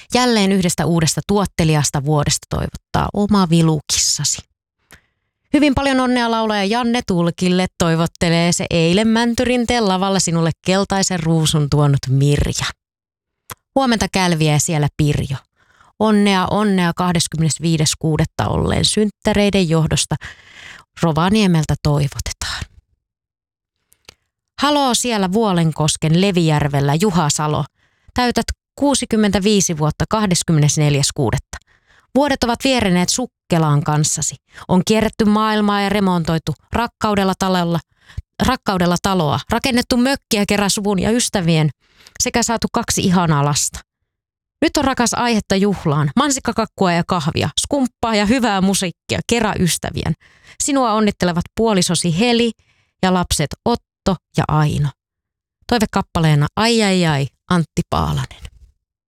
Jälleen yhdestä uudesta tuottelijasta vuodesta toivottaa oma vilukissasi. Hyvin paljon onnea laulaja Janne Tulkille toivottelee se eilen Mäntyrinteen lavalla sinulle keltaisen ruusun tuonut Mirja. Huomenta Kälviä ja siellä Pirjo. Onnea 25.6. olleen synttäreiden johdosta Rovaniemeltä toivotetaan. Haloo siellä Vuolenkosken Levijärvellä Juha Salo. Täytät 65 vuotta 24.6. Vuodet ovat viereneet sukkelaan kanssasi. On kierretty maailmaa ja remontoitu rakkaudella taloa, rakennettu mökkiä kerran suvun ja ystävien sekä saatu 2 ihanaa lasta. Nyt on rakas aihetta juhlaan, mansikkakakkua ja kahvia, skumppaa ja hyvää musiikkia, kerran ystävien. Sinua onnittelevat puolisosi Heli ja lapset Otto ja Aino. Toivekappaleena Ai Antti Paalanen.